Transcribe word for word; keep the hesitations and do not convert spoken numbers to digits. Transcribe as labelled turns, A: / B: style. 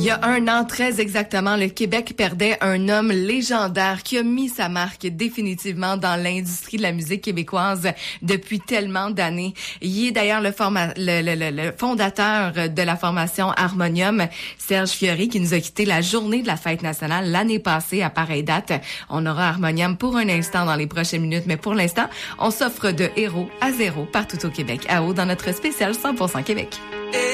A: Il y a un an, très exactement, le Québec perdait un homme légendaire qui a mis sa marque définitivement dans l'industrie de la musique québécoise depuis tellement d'années. Il est d'ailleurs le, forma- le, le, le, le fondateur de la formation Harmonium, Serge Fiori, qui nous a quitté la journée de la fête nationale l'année passée à pareille date. On aura Harmonium pour un instant dans les prochaines minutes, mais pour l'instant, on s'offre de héros à zéro partout au Québec. À haut dans notre spécial cent pour cent Québec.